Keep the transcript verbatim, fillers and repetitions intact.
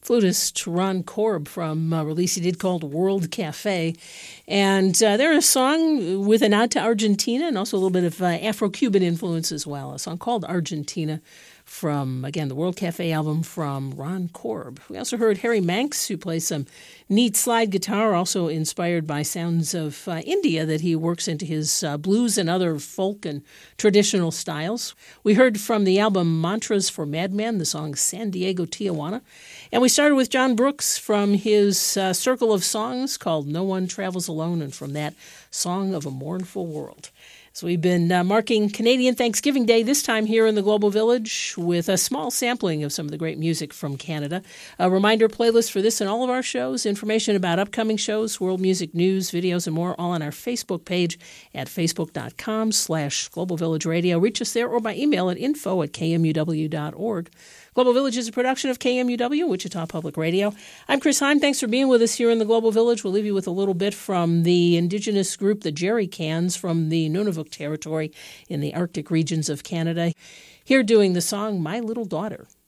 flutist Ron Korb from a release he did called World Cafe. And uh, they're a song with a nod to Argentina and also a little bit of uh, Afro-Cuban influence as well, a song called Argentina from, again, the World Cafe album from Ron Korb. We also heard Harry Manx, who plays some neat slide guitar, also inspired by sounds of uh, India that he works into his uh, blues and other folk and traditional styles. We heard from the album Mantras for Madman, the song San Diego Tijuana. And we started with John Brooks from his uh, circle of songs called No One Travels Alone, and from that, Song of a Mournful World. So we've been uh, marking Canadian Thanksgiving Day, this time here in the Global Village, with a small sampling of some of the great music from Canada. A reminder playlist for this and all of our shows, information about upcoming shows, world music news, videos, and more, all on our Facebook page at facebook.com slash Global Village Radio. Reach us there or by email at info at kmuw dot org. Global Village is a production of K M U W, Wichita Public Radio. I'm Chris Heim. Thanks for being with us here in the Global Village. We'll leave you with a little bit from the indigenous group, the Jerry Cans, from the Nunavut Territory in the Arctic regions of Canada. Here doing the song My Little Daughter.